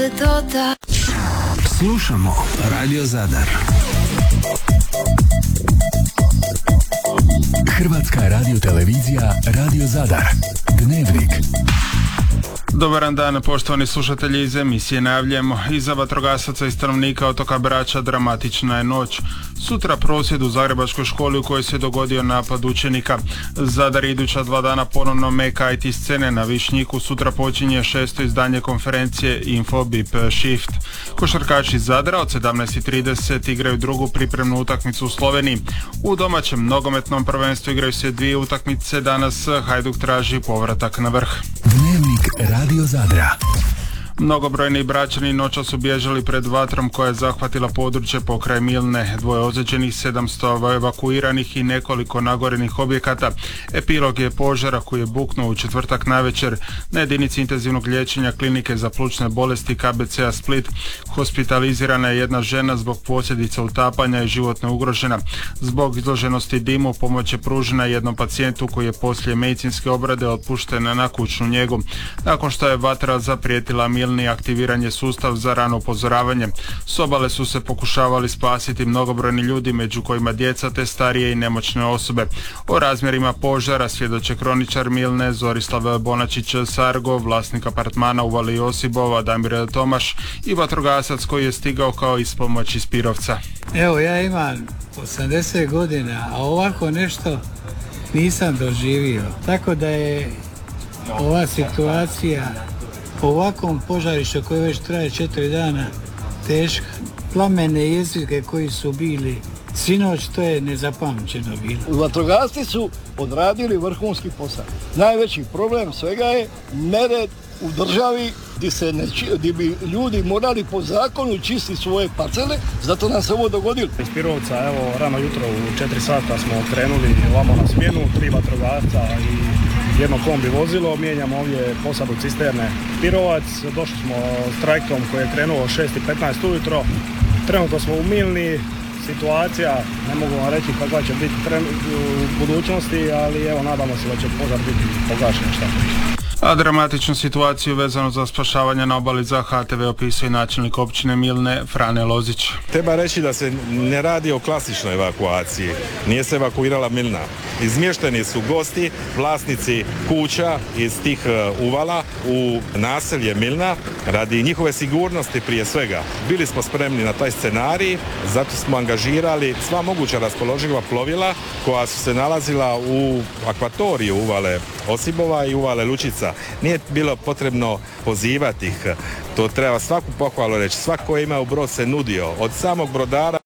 Slušamo Radio Zadar. Hrvatska radiotelevizija Radio Zadar. Dnevnik. Dobar dan, poštovani slušatelji, iz emisije najavljujemo. Iza vatrogasaca i stanovnika otoka Brača dramatična je noć. Sutra prosvjed u zagrebačkoj školi u kojoj se dogodio napad učenika. Zadar iduća 2 dana ponovno meka IT scene na Višnjiku. Sutra počinje 6. izdanje konferencije Infobip Shift. Košarkaši iz Zadra od 17:30 igraju drugu pripremnu utakmicu u Sloveniji. U domaćem nogometnom prvenstvu igraju se 2 utakmice. Danas Hajduk traži povratak na vrh. Dnevnik Radio Zadra. Mnogobrojni Bračani noćas su bježali pred vatrom koja je zahvatila područje pokraj Milne. 2 ozlijeđenih, 700 evakuiranih i nekoliko nagorenih objekata. Epilog je požara koji je buknuo u četvrtak navečer na jedinici intenzivnog liječenja klinike za plućne bolesti KBC-a Split. Hospitalizirana je jedna žena zbog posljedica utapanja i životno ugrožena. Zbog izloženosti dimu pomoć je pružena jednom pacijentu koji je poslije medicinske obrade otpušten na kućnu njegu. Nakon što je vatra zaprijetila Milni, aktiviran je sustav za rano upozoravanje. S obale su se pokušavali spasiti mnogobrojni ljudi, među kojima djeca te starije i nemoćne osobe. O razmjerima požara svjedoče kroničar Milne Zorislav Bonačić Sargo, vlasnik apartmana u Vali Josibova Damir Tomaš i vatrogasac koji je stigao kao ispomoć iz Pirovca. Evo, ja imam 80 godina, a ovako nešto nisam doživio. Tako da je ova situacija po ovakvom požarištu koji već traje 4 dana teška. Plamene jezike koji su bili sinoć, to je nezapamćeno bilo. Vatrogasci su odradili vrhunski posao. Najveći problem svega je nered u državi gdje bi ljudi morali po zakonu čistiti svoje parcele, zato nam se ovo dogodilo. Iz Pirovca, evo, rano jutro u 4 sata smo krenuli ovamo na smjenu, 3 vatrogasca i jedno kombi vozilo, mijenjamo ovdje posadu cisterne Pirovac, došli smo s trajektom koji je krenuo 6:15 ujutro, trenutno smo u Milni, situacija, ne mogu vam reći kakva će biti u budućnosti, ali evo, nadamo se da će požar biti pogašen šta prije. A dramatičnu situaciju vezano za spašavanje na obali za HTV opisuje načelnik općine Milne Frane Lozić. Treba reći da se ne radi o klasičnoj evakuaciji, nije se evakuirala Milna. Izmješteni su gosti, vlasnici kuća iz tih uvala u naselje Milna radi njihove sigurnosti prije svega. Bili smo spremni na taj scenarij, zato smo angažirali sva moguća raspoloživa plovila koja su se nalazila u akvatoriju uvale Osibova i uvale Lučica. Nije bilo potrebno pozivati ih, to treba svaku pohvalu reći. Svako je imao brod se nudio, od samog brodara